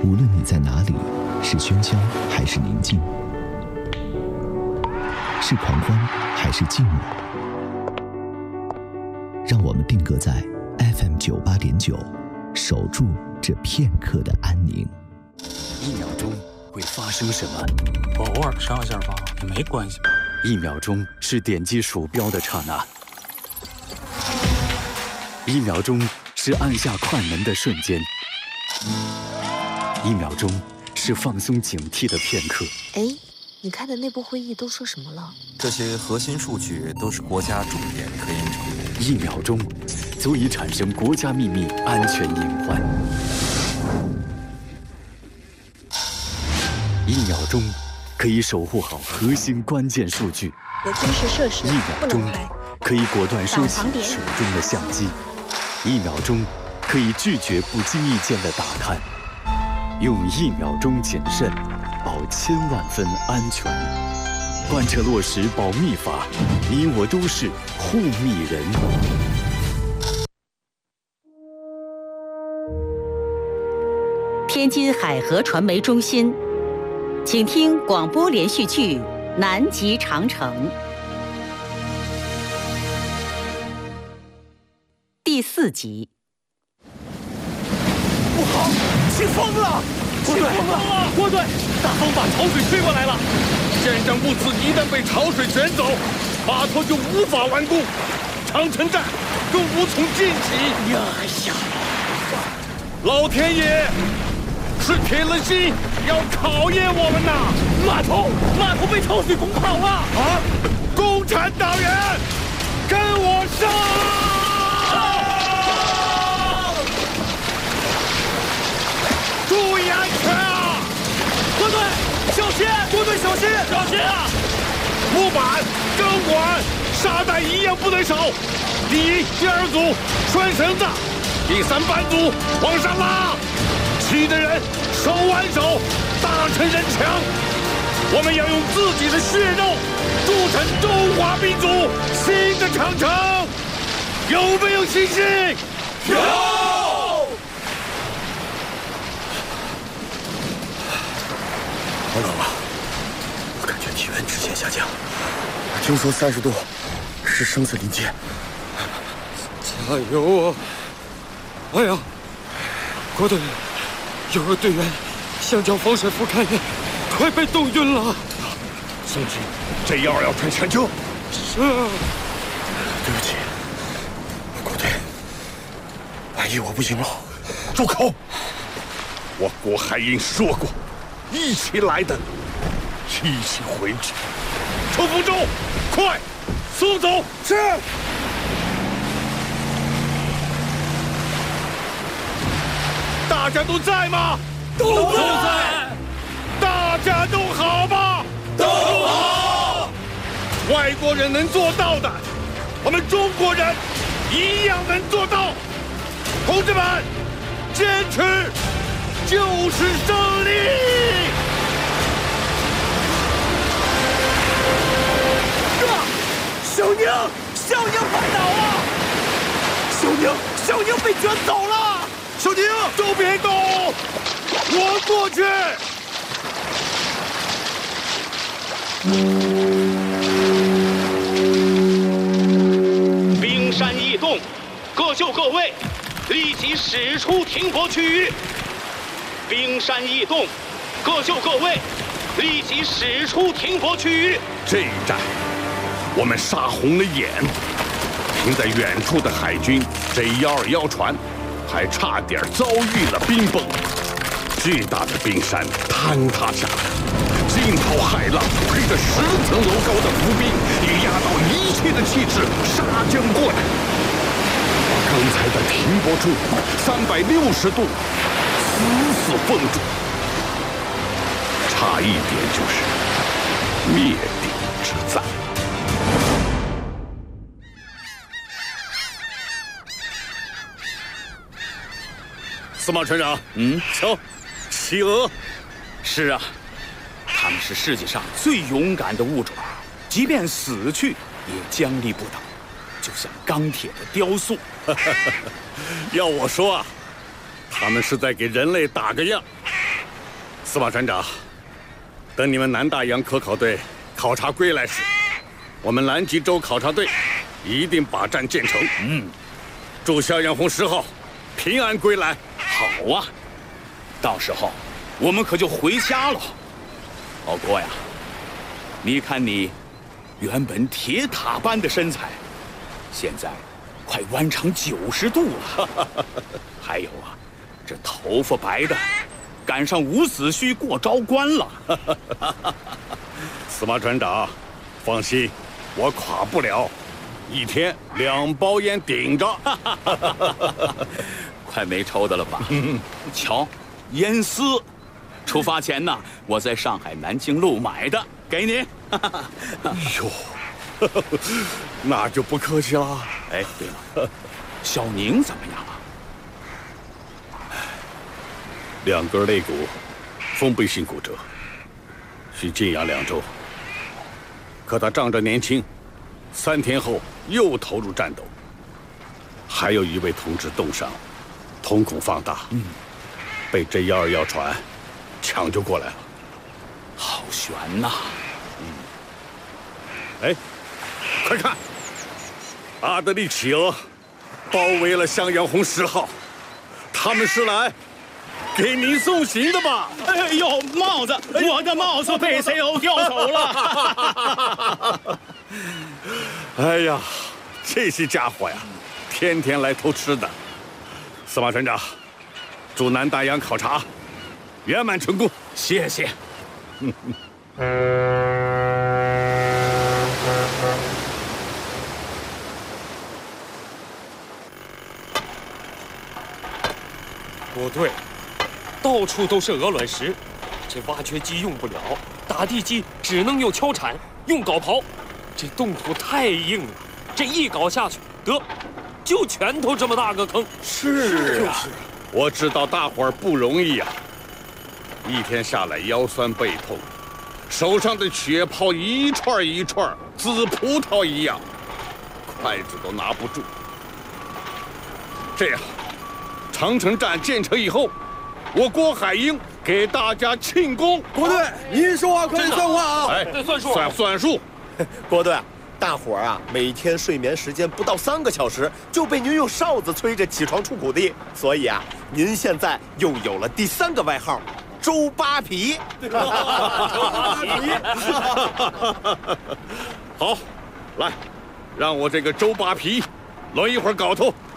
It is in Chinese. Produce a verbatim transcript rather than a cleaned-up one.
无论你在哪里，是喧嚣还是宁静，是狂欢还是寂寞，让我们定格在 F M 九八点九，守住这片刻的安宁。 一秒钟会发生什么？ 我偶尔上下吧，也没关系。 一秒钟是点击鼠标的刹那，一秒钟是按下快门的瞬间，一秒钟是放松警惕的片刻。 哎，你开的内部会议都说什么了？ 这些核心数据都是国家重点科研成果。 一秒钟足以产生国家秘密安全隐患。一秒钟可以守护好核心关键数据。 有军事设施一秒钟可以果断收起手中的相机。一秒钟可以拒绝不经意间的打探。用一秒钟谨慎，保千万分安全。贯彻落实保密法，你我都是护密人。 天津海河传媒中心，请听广播连续剧《南极长城》第四集。 不好，起风了！起风了！ 郭队，大风把潮水吹过来了。建章部次一旦被潮水卷走，码头就无法完工，长城站更无从建起。呀呀！老天爷是铁了心要考验我们呐！ 码头，码头被潮水拱跑了！ 啊！共产党员，跟我上！注意安全啊！ 郭队，小心！郭队，小心！ 小心啊！木板、钢管、沙袋一样不能少。第一、第二组拴绳子，第三班组往上拉。其余的人手挽手，大成人墙。我们要用自己的血肉铸成中华民族新的长城。有没有信心？ 有！ 好冷啊！我感觉体温直线下降。听说三十度是生死临界。 加油啊！哎呀，郭队，有个队员橡胶防水服开的，快被冻晕了。 宋局，这一二要穿全救。 是啊。 对不起，郭队，万一我不行了。 住口！我郭海英说过，一起来的，一起回去。冲锋舟，快送走！ 是。 大家都在吗？ 都在。 大家都好吗？ 都好。 外国人能做到的，我们中国人一样能做到。同志们，坚持就是胜利！ 啊！小宁，小宁快倒啊！小宁，小宁被卷走了！小宁， 都别动，我过去。 冰山异动，各就各位，立即驶出停泊区域。冰山异动，各就各位，立即驶出停泊区域。 这一战，我们杀红了眼，停在远处的海军 J 一二一船。还差点遭遇了冰崩，巨大的冰山坍塌下来，惊涛骇浪推着十层楼高的浮冰，以压倒一切的气势杀将过来。刚才的停泊处三百六十度死死封住，差一点就是灭顶之灾。司马船长， 嗯， 瞧，企鹅。 是啊，他们是世界上最勇敢的物种，即便死去也僵立不倒，就像钢铁的雕塑。 要我说啊，他们是在给人类打个样， 司马船长，等你们南大洋科考队考察归来时，我们蓝吉州考察队一定把战建成。嗯，祝襄阳红十号平安归来。 好啊，到时候我们可就回家了。老郭呀，你看你原本铁塔般的身材，现在快弯成九十度了。还有啊，这头发白的，赶上伍子胥过昭关了。 司马船长，放心，我垮不了，一天两包烟顶着。 快没抽的了吧？瞧，烟丝，出发前呢，我在上海南京路买的，给你。 哎呦，那就不客气了。 哎，对了，小宁怎么样啊？ 两根肋骨，封闭性骨折，需静养两周。可他仗着年轻，三天后又投入战斗。还有一位同志冻伤，瞳孔放大，嗯，被 J 一二幺船抢救过来了。 好悬呐！ 嗯，哎，快看，阿德利企鹅包围了襄阳红十号，他们是来给您送行的吧？ 哎呦，帽子，我的帽子被谁又叼走了？ 哎呀，这些家伙呀，天天来偷吃的。司马船长，祝南大洋考察圆满成功。 谢谢。 不对，到处都是鹅卵石，这挖掘机用不了，打地基只能用锹铲，用镐刨。这冻土太硬了，这一镐下去，得，就拳头这么大个坑。 是啊，我知道大伙儿不容易啊，一天下来腰酸背痛，手上的血泡一串一串，紫葡萄一样，筷子都拿不住。这样，长城站建成以后，我郭海英给大家庆功。 郭队，您说话可以算话啊！ 哎， 算数， 算算数。 郭队，大伙儿啊，每天睡眠时间不到三个小时，就被您用哨子催着起床出谷地，所以啊，您现在又有了第三个外号——周扒皮。 好，来，让我这个周扒皮抡一会儿镐头。